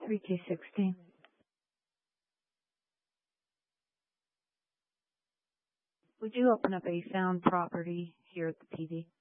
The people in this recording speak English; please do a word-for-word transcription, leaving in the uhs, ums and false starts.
three K sixteen. We do open up a found property here at the P D.